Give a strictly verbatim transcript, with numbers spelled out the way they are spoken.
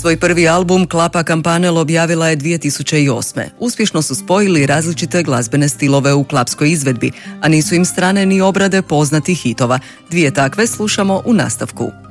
Svoj prvi album Klapa Campanelle objavila je dvije tisuće osme. Uspješno su spojili različite glazbene stilove u klapskoj izvedbi, a nisu im strane ni obrade poznatih hitova. Dvije takve slušamo u nastavku.